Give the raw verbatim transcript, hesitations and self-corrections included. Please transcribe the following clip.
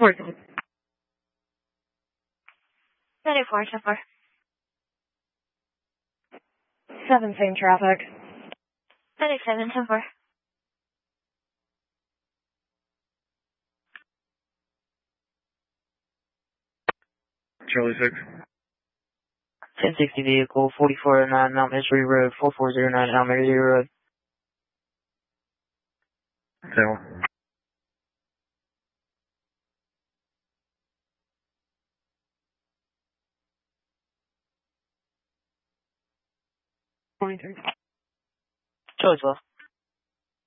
four. ninety-four, ten four. seven, same traffic. ninety-seven, ten four. Charlie six. ten sixty vehicle, forty-four oh nine Mount Misery Road, four four zero nine Mount Misery Road. ten one. twenty-three. Charlie twelve.